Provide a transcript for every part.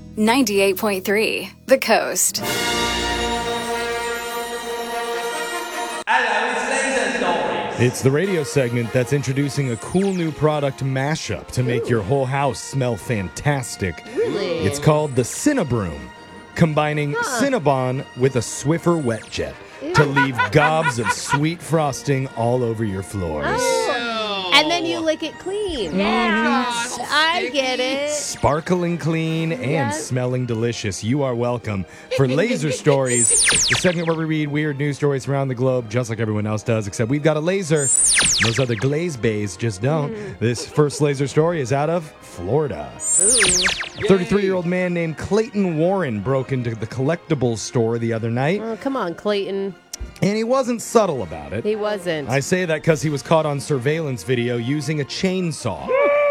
98.3 The Coast. It's the radio segment that's introducing a cool new product mashup to make your whole house smell fantastic. Really? It's called the Cinnabroom, combining Cinnabon with a Swiffer wet jet to leave gobs of sweet frosting all over your floors. And then you lick it clean. I get it. Sparkling clean and smelling delicious. You are welcome. For Laser Stories, the segment where we read weird news stories around the globe, just like everyone else does, except we've got a laser. Those other glaze bays just don't. This first laser story is out of Florida. A 33-year-old man named Clayton Warren broke into the collectibles store the other night. Oh, come on, Clayton. And he wasn't subtle about it. He wasn't. I say that because he was caught on surveillance video using a chainsaw.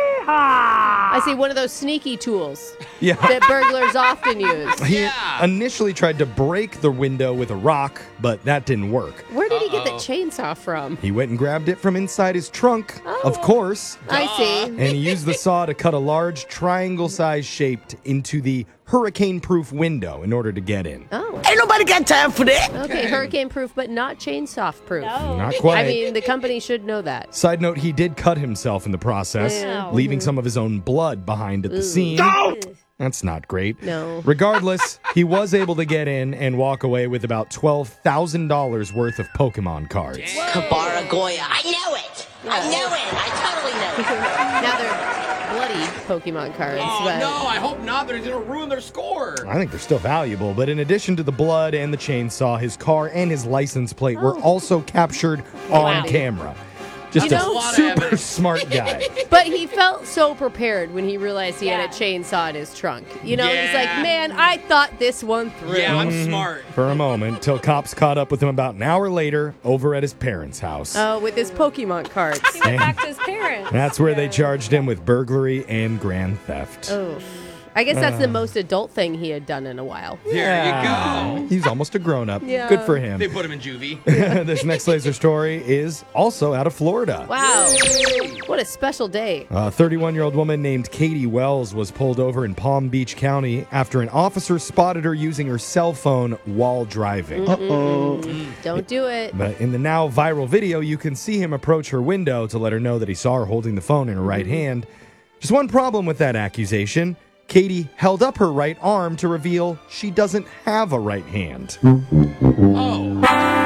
I see, one of those sneaky tools Yeah. that burglars often use. He initially tried to break the window with a rock, but that didn't work. Where did he get the chainsaw from? He went and grabbed it from inside his trunk, of course, I see. and he used the saw to cut a large triangle-sized shape into the hurricane-proof window in order to get in. Oh. Ain't nobody got time for that. Okay, hurricane-proof, but not chainsaw-proof. Not quite. I mean, the company should know that. Side note, he did cut himself in the process, leaving some of his own blood behind at the scene. That's not great. No. Regardless, he was able to get in and walk away with about $12,000 worth of Pokemon cards. Kabara Goya. I know it. I know it. I totally know it. Now they're bloody Pokemon cards. Oh, but no, I hope not, but it's going to ruin their score. I think they're still valuable, but in addition to the blood and the chainsaw, his car and his license plate were also captured on camera. Just That's a a lot of super evidence. smart guy. But he felt so prepared when he realized he had a chainsaw in his trunk. You know, he's like, Yeah. man, I thought this one through. Yeah, I'm smart. For a moment, till cops caught up with him about an hour later over at his parents' house. Oh, with his Pokemon cards. He went back to his parents. That's where they charged him with burglary and grand theft. Oh. I guess that's the most adult thing he had done in a while. There you go. He's almost a grown-up. Yeah. Good for him. They put him in juvie. This next laser story is also out of Florida. Wow. What a special day. A 31-year-old woman named Katie Wells was pulled over in Palm Beach County after an officer spotted her using her cell phone while driving. Don't do it. But in the now viral video, you can see him approach her window to let her know that he saw her holding the phone in her right hand. Just one problem with that accusation. Katie held up her right arm to reveal she doesn't have a right hand. Oh.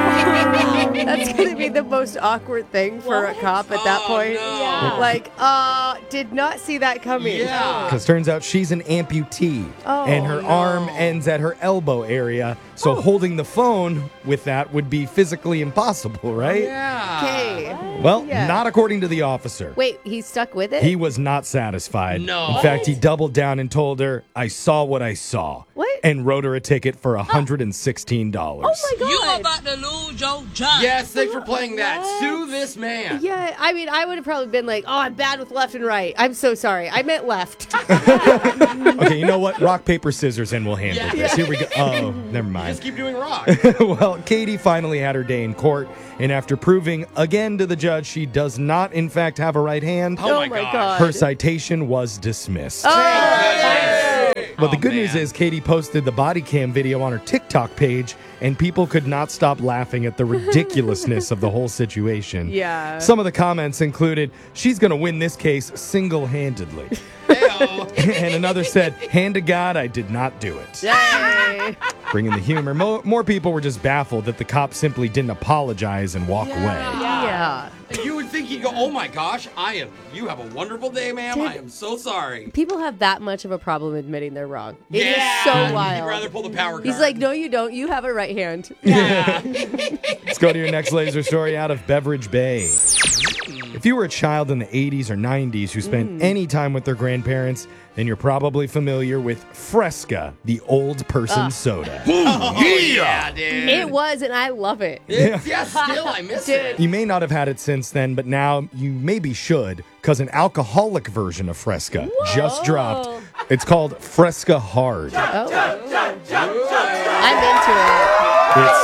That's going to be the most awkward thing for a cop at that point. No. Yeah. Like, did not see that coming. Yeah. Because turns out she's an amputee, and her arm ends at her elbow area, so holding the phone with that would be physically impossible, right? Yeah. Okay. Well, Yeah. not according to the officer. Wait, he's stuck with it? He was not satisfied. No. In fact, he doubled down and told her, I saw what I saw. What? And wrote her a ticket for $116. Oh my God. You about to lose your job. Yes, thanks for playing that. Sue this man. Yeah, I mean, I would have probably been like, oh, I'm bad with left and right. I'm so sorry. I meant left. Okay, you know what? Rock, paper, scissors, and we'll handle this. Here we go. Oh, never mind. Just keep doing rock. Well, Katie finally had her day in court, and after proving again to the judge she does not, in fact, have a right hand, Oh my gosh. her citation was dismissed. But the good news is Katie posted the body cam video on her TikTok page, and people could not stop laughing at the ridiculousness of the whole situation. Yeah. Some of the comments included, she's going to win this case single-handedly. And another said, hand to God, I did not do it. Yay. Bringing the humor. More people were just baffled that the cop simply didn't apologize and walk away. Yeah. You would think he'd go, oh my gosh, you have a wonderful day, ma'am. I am so sorry. People have that much of a problem admitting they're wrong. It is Yeah. so He'd wild. rather pull the power card. He's like, no, you don't. You have a right hand. Let's go to your next laser story out of Beverage Bay. If you were a child in the 80s or 90s who spent any time with their grandparents, then you're probably familiar with Fresca, the old person soda. yeah, dude. It was, and I love it. Yeah, still, I miss it. You may not have had it since then, but now you maybe should, because an alcoholic version of Fresca just dropped. It's called Fresca Hard. I'm into it. It's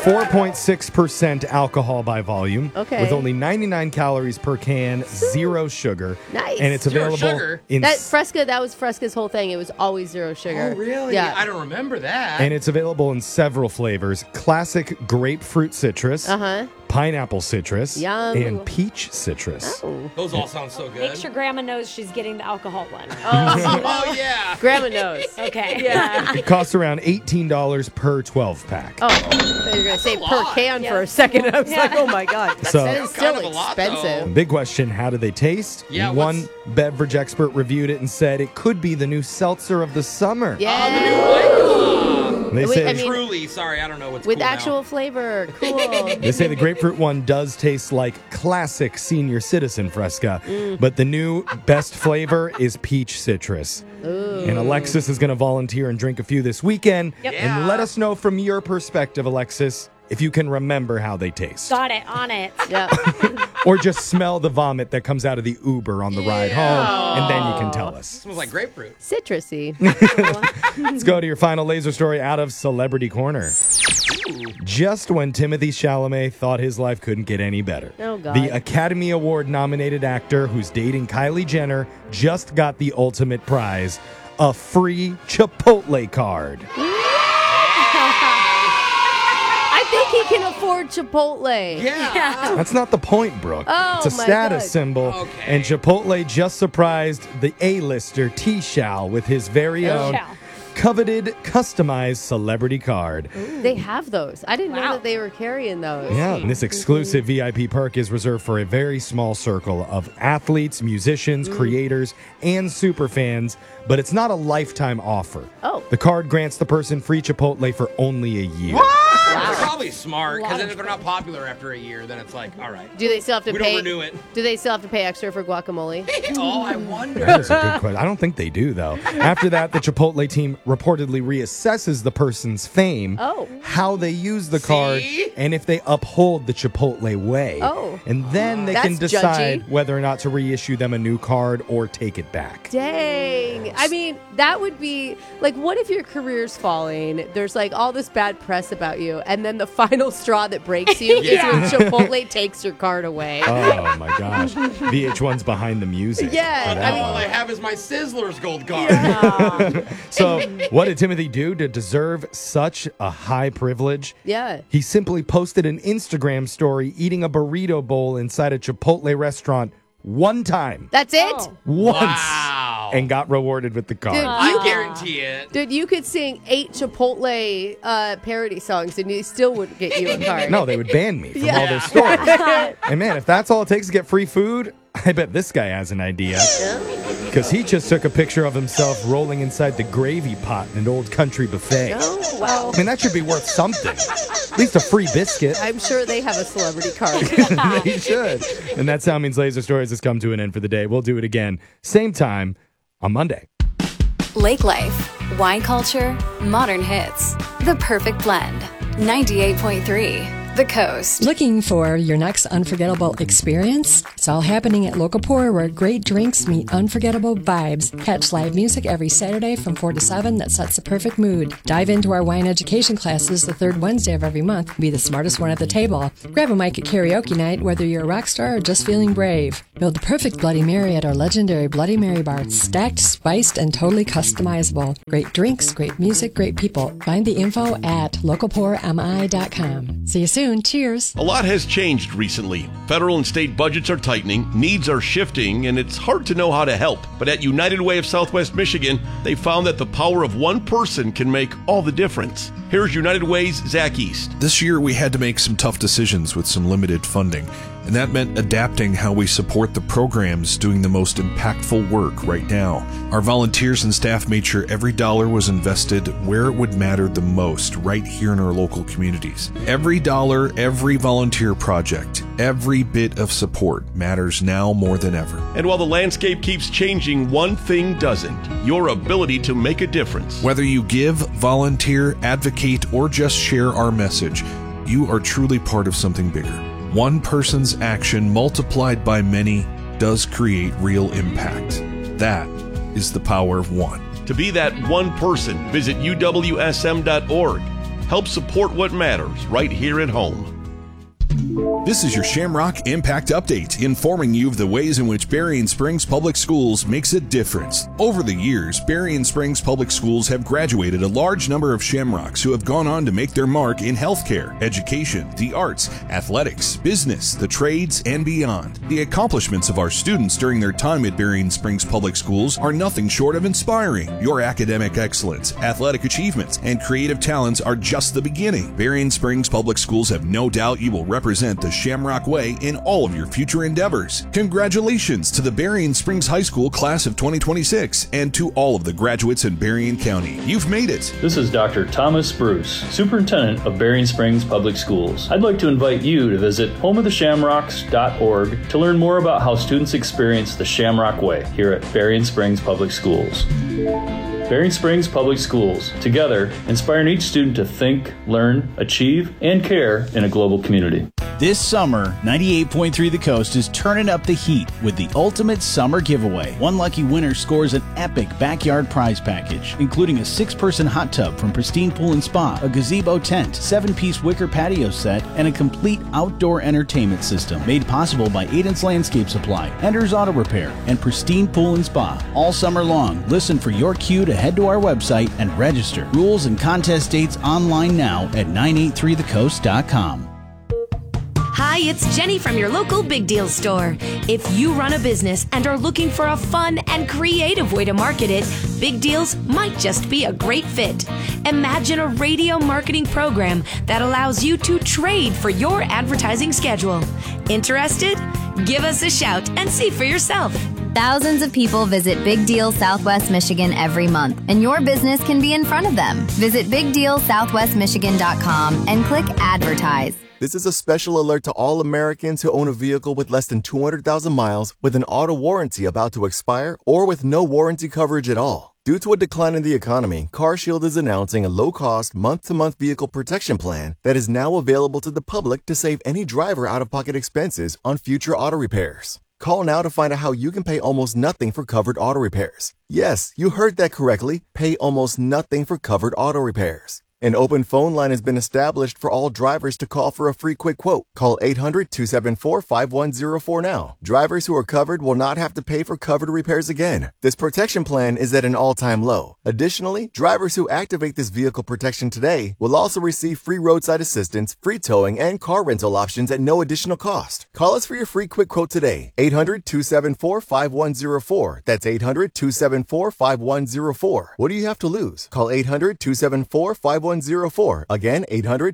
4.6% alcohol by volume. Okay. With only 99 calories per can, 0 sugar. Nice. And it's Zero available sugar? in That Fresca, that was Fresca's whole thing. It was always 0 sugar. Oh, really? Yeah. I don't remember that. and it's available in several flavors. Classic grapefruit citrus, pineapple citrus, Yum. and peach citrus. Oh. Those all sound so good. Make sure Grandma knows she's getting the alcohol one. Oh, yeah. Grandma knows. Okay. Yeah. It costs around $18 per 12 pack. Oh, I thought you were going to say That's a per lot. can for a second. I was like, oh my God. So- That is Kind still of a lot, though. expensive. Big question, how do they taste? Yeah, One beverage expert reviewed it and said it could be the new seltzer of the summer. Yeah. They Wait, say, I mean- Truly, sorry, I don't know what's With cool now. actual flavor. Cool. they say the grapefruit one does taste like classic senior citizen Fresca, but the new best flavor is peach citrus. And Alexis is going to volunteer and drink a few this weekend. Yep. And let us know from your perspective, Alexis, if you can remember how they taste. Got it. On it. Yeah. Or just smell the vomit that comes out of the Uber on the ride home, and then you can tell us. Smells like grapefruit. Citrusy. Let's go to your final laser story out of Celebrity Corner. Just when Timothée Chalamet thought his life couldn't get any better. Oh, God. The Academy Award nominated actor who's dating Kylie Jenner just got the ultimate prize, a free Chipotle card. I think he can afford Chipotle. Yeah. That's not the point, Brooke. Oh, it's a my status God. symbol. Okay. And Chipotle just surprised the A-lister T-Shao with his very own T-Shao. coveted, customized celebrity card. They have those. I didn't know Wow. that they were carrying those. Yeah, and this exclusive VIP perk is reserved for a very small circle of athletes, musicians, creators, and superfans, but it's not a lifetime offer. Oh. The card grants the person free Chipotle for only a year. They're probably smart, because if they're not popular after a year, then it's like, all right. Do they still have to We pay? don't renew it. Do they still have to pay extra for guacamole? Oh, I wonder. That is a good question. I don't think they do, though. After that, the Chipotle team reportedly reassesses the person's fame, Oh. how they use the card, See? and if they uphold the Chipotle way. Oh. And then they can That's decide judgy. whether or not to reissue them a new card or take it back. Dang. I mean, that would be like, what if your career's falling? There's like all this bad press about you, and then the final straw that breaks you Yeah. is when Chipotle takes your card away. Oh my gosh. VH1's behind the music. Yeah, for that I mean- All one. I have is my Sizzler's gold card. So, what did Timothy do to deserve such a high privilege? Yeah. He simply posted an Instagram story eating a burrito bowl inside a Chipotle restaurant one time. That's it? Oh. Once. Wow. And got rewarded with the card. Dude, I guarantee it. Dude, you could sing 8 Chipotle parody songs and you still wouldn't get you a card. No, they would ban me from Yeah. all their stories. And man, if that's all it takes to get free food, I bet this guy has an idea. Because he just took a picture of himself rolling inside the gravy pot in an old country buffet. Oh, well. I mean, that should be worth something. At least a free biscuit. I'm sure they have a celebrity card. They should. And that sound means Laser Stories has come to an end for the day. We'll do it again, same time on Monday. Lake Life, wine culture, modern hits. The perfect blend. 98.3 The Coast. Looking for your next unforgettable experience? It's all happening at Local Pour, where great drinks meet unforgettable vibes. Catch live music every Saturday from 4 to 7 that sets the perfect mood. Dive into our wine education classes the third Wednesday of every month. Be the smartest one at the table. Grab a mic at karaoke night, whether you're a rock star or just feeling brave. Build the perfect Bloody Mary at our legendary Bloody Mary bar. It's stacked, spiced, and totally customizable. Great drinks, great music, great people. Find the info at localpourmi.com. See you soon. Cheers. A lot has changed recently. Federal and state budgets are tightening, needs are shifting, and it's hard to know how to help. But at United Way of Southwest Michigan, they found that the power of one person can make all the difference. Here's United Way's Zach East. This year, we had to make some tough decisions with some limited funding, and that meant adapting how we support the programs doing the most impactful work right now. Our volunteers and staff made sure every dollar was invested where it would matter the most, right here in our local communities. Every dollar, every volunteer project, every bit of support matters now more than ever. And while the landscape keeps changing, one thing doesn't: your ability to make a difference. Whether you give, volunteer, advocate, or just share our message, you are truly part of something bigger. One person's action multiplied by many does create real impact. That is the power of one. To be that one person, visit uwsm.org. Help support what matters right here at home. This is your Shamrock Impact Update, informing you of the ways in which Berrien Springs Public Schools makes a difference. Over the years, Berrien Springs Public Schools have graduated a large number of Shamrocks who have gone on to make their mark in healthcare, education, the arts, athletics, business, the trades, and beyond. The accomplishments of our students during their time at Berrien Springs Public Schools are nothing short of inspiring. Your academic excellence, athletic achievements, and creative talents are just the beginning. Berrien Springs Public Schools have no doubt you will represent the Shamrock Way in all of your future endeavors. Congratulations to the Berrien Springs High School class of 2026 and to all of the graduates in Berrien County. You've made it. This is Dr. Thomas Bruce, Superintendent of Berrien Springs Public Schools. I'd like to invite you to visit homeoftheshamrocks.org to learn more about how students experience the Shamrock Way here at Berrien Springs Public Schools. Berrien Springs Public Schools, together, inspiring each student to think, learn, achieve, and care in a global community. This summer, 98.3 The Coast is turning up the heat with the ultimate summer giveaway. One lucky winner scores an epic backyard prize package, including a 6-person hot tub from Pristine Pool and Spa, a gazebo tent, 7-piece wicker patio set, and a complete outdoor entertainment system made possible by Aiden's Landscape Supply, Ender's Auto Repair, and Pristine Pool and Spa. All summer long, listen for your cue to head to our website and register. Rules and contest dates online now at 983thecoast.com. Hi, it's Jenny from your local Big Deal store. If you run a business and are looking for a fun and creative way to market it, Big Deals might just be a great fit. Imagine a radio marketing program that allows you to trade for your advertising schedule. Interested? Give us a shout and see for yourself. Thousands of people visit Big Deal Southwest Michigan every month, and your business can be in front of them. Visit BigDealSouthwestMichigan.com and click Advertise. This is a special alert to all Americans who own a vehicle with less than 200,000 miles with an auto warranty about to expire or with no warranty coverage at all. Due to a decline in the economy, CarShield is announcing a low-cost, month-to-month vehicle protection plan that is now available to the public to save any driver out-of-pocket expenses on future auto repairs. Call now to find out how you can pay almost nothing for covered auto repairs. Yes, you heard that correctly. Pay almost nothing for covered auto repairs. An open phone line has been established for all drivers to call for a free quick quote. Call 800-274-5104 now. Drivers who are covered will not have to pay for covered repairs again. This protection plan is at an all-time low. Additionally, drivers who activate this vehicle protection today will also receive free roadside assistance, free towing, and car rental options at no additional cost. Call us for your free quick quote today. 800-274-5104. That's 800-274-5104. What do you have to lose? Call 800-274-5104. Again,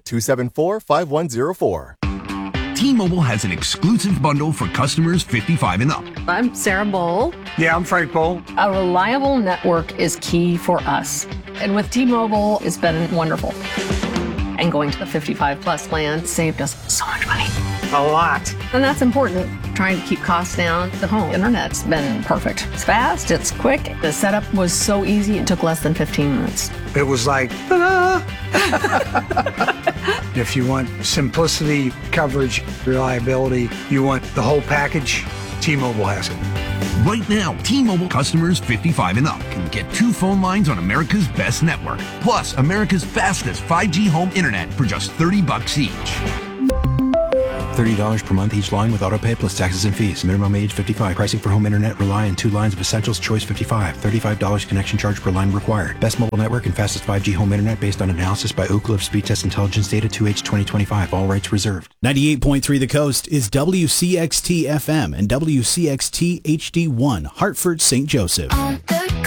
800-274-5104. T-Mobile has an exclusive bundle for customers 55 and up. I'm Sarah Bowl. Yeah, I'm Frank Bowl. A reliable network is key for us. And with T-Mobile, it's been wonderful. And going to the 55 plus plan saved us so much money. A lot. And that's important. Trying to keep costs down. The home internet's been perfect. It's fast, it's quick. The setup was so easy, it took less than 15 minutes. It was like, ta-da! If you want simplicity, coverage, reliability, you want the whole package, T-Mobile has it. Right now, T-Mobile customers 55 and up can get 2 phone lines on America's best network, plus America's fastest 5G home internet for just $30 each. $30 per month each line with autopay plus taxes and fees. Minimum age 55. Pricing for home internet rely on 2 lines of Essentials Choice 55. $35 connection charge per line required. Best mobile network and fastest 5G home internet based on analysis by Ookla of Speed Test Intelligence data 2H 2025. All rights reserved. 98.3 The Coast is WCXT FM and WCXT HD1 Hartford St. Joseph. On the